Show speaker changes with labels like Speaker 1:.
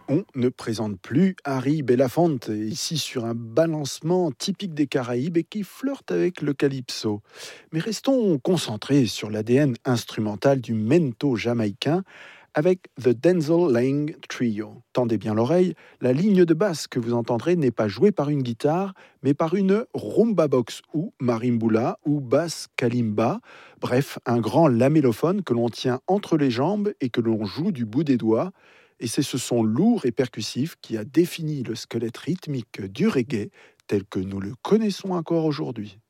Speaker 1: On ne présente plus Harry Belafonte, ici sur un balancement typique des Caraïbes et qui flirte avec le calypso. Mais restons concentrés sur l'ADN instrumental du mento jamaïcain avec The Denzel Lang Trio. Tendez bien l'oreille, la ligne de basse que vous entendrez n'est pas jouée par une guitare, mais par une rumba box ou marimbula ou basse kalimba, bref, un grand lamellophone que l'on tient entre les jambes et que l'on joue du bout des doigts. Et c'est ce son lourd et percussif qui a défini le squelette rythmique du reggae tel que nous le connaissons encore aujourd'hui.